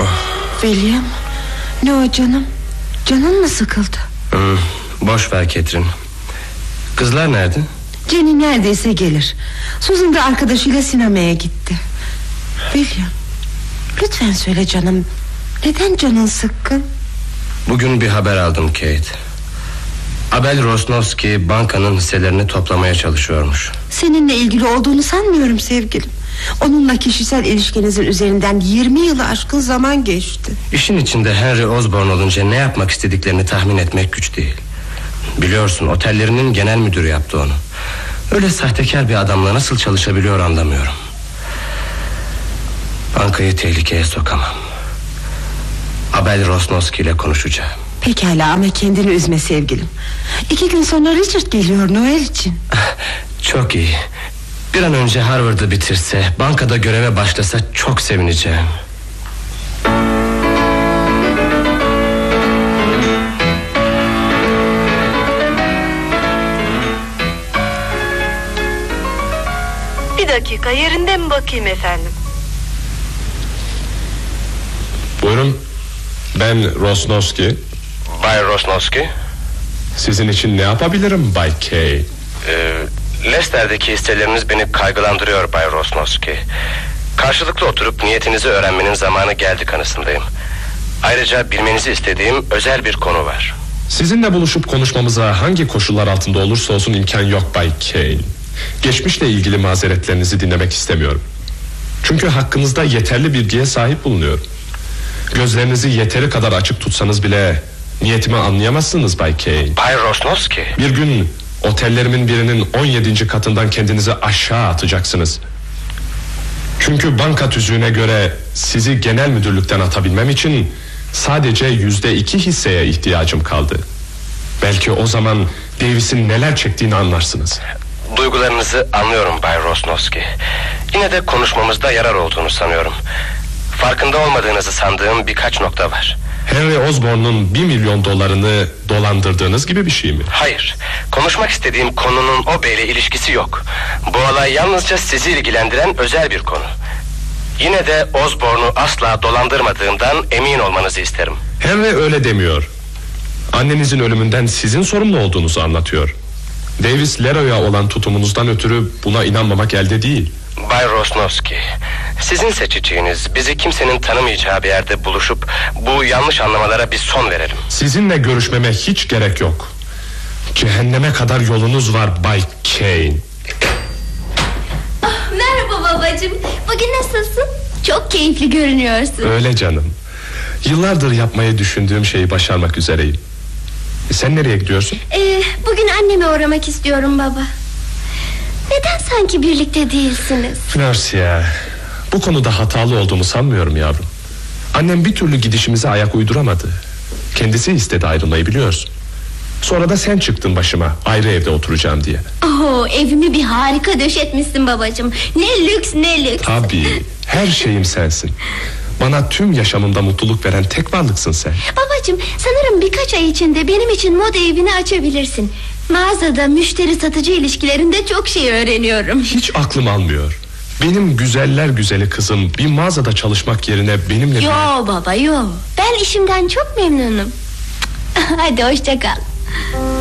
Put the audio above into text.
William, ne o canım? Canın mı sıkıldı? Boş ver Catherine. Kızlar nerede? Jenny neredeyse gelir. Susan da arkadaşıyla sinemaya gitti. William, lütfen söyle canım, neden canın sıkkın? Bugün bir haber aldım Kate. Abel Rosnowski bankanın hisselerini toplamaya çalışıyormuş. Seninle ilgili olduğunu sanmıyorum sevgilim. Onunla kişisel ilişkinizin üzerinden 20 yılı aşkın zaman geçti. İşin içinde Henry Osborne olunca ne yapmak istediklerini tahmin etmek güç değil. Biliyorsun, otellerinin genel müdürü yaptı onu. Öyle sahtekar bir adamla nasıl çalışabiliyor anlamıyorum. Bankayı tehlikeye sokamam. Abel Rosnowski ile konuşacağım. Pekala, ama kendini üzme sevgilim. 2 gün sonra Richard geliyor Noel için. Çok iyi. Bir an önce Harvard'ı bitirse, bankada göreve başlasa çok sevineceğim. Bir dakika, yerinde mi bakayım efendim? Buyurun. Ben Rosnowski. Bay Rosnowski. Sizin için ne yapabilirim Bay Kay? Leicester'deki hisseleriniz beni kaygılandırıyor Bay Rosnowski. Karşılıklı oturup niyetinizi öğrenmenin zamanı geldi kanısındayım. Ayrıca bilmenizi istediğim özel bir konu var. Sizinle buluşup konuşmamıza hangi koşullar altında olursa olsun imkan yok Bay Kay. Geçmişle ilgili mazeretlerinizi dinlemek istemiyorum. Çünkü hakkınızda yeterli bilgiye sahip bulunuyorum. Gözlerinizi yeteri kadar açık tutsanız bile niyetimi anlayamazsınız Bay Kay. Bay Rosnowski. Bir gün otellerimin birinin 17. katından kendinizi aşağı atacaksınız. Çünkü banka tüzüğüne göre sizi genel müdürlükten atabilmem için sadece %2 hisseye ihtiyacım kaldı. Belki o zaman Davis'in neler çektiğini anlarsınız. Duygularınızı anlıyorum Bay Rosnowski. Yine de konuşmamızda yarar olduğunu sanıyorum. Farkında olmadığınızı sandığım birkaç nokta var. Henry Osborne'un $1 milyon dolandırdığınız gibi bir şey mi? Hayır, konuşmak istediğim konunun o beyle ilişkisi yok. Bu olay yalnızca sizi ilgilendiren özel bir konu. Yine de Osborne'u asla dolandırmadığımdan emin olmanızı isterim. Henry öyle demiyor. Annenizin ölümünden sizin sorumlu olduğunuzu anlatıyor. Davis Leroy'a olan tutumunuzdan ötürü buna inanmamak elde değil. Bay Rosnowski, sizin seçeceğiniz, bizi kimsenin tanımayacağı bir yerde buluşup bu yanlış anlamalara bir son verelim. Sizinle görüşmeme hiç gerek yok. Cehenneme kadar yolunuz var Bay Kane. Merhaba babacığım. Bugün nasılsın? Çok keyifli görünüyorsun. Öyle canım. Yıllardır yapmayı düşündüğüm şeyi başarmak üzereyim. Sen nereye gidiyorsun? Bugün anneme uğramak istiyorum baba. Neden sanki birlikte değilsiniz? Florsia, bu konuda hatalı olduğumu sanmıyorum yavrum. Annem bir türlü gidişimize ayak uyduramadı. Kendisi istedi ayrılmayı, biliyorsun. Sonra da sen çıktın başıma, ayrı evde oturacağım diye. Evimi bir harika döşetmişsin babacığım. Ne lüks ne lüks. Tabii, her şeyim sensin. Bana tüm yaşamımda mutluluk veren tek varlıksın sen. Babacığım, sanırım birkaç ay içinde benim için moda evini açabilirsin. Mağazada müşteri satıcı ilişkilerinde çok şey öğreniyorum. Hiç aklım almıyor. Benim güzeller güzeli kızım bir mağazada çalışmak yerine benimle... Yo baba yo. Ben işimden çok memnunum. Hadi hoşça kal.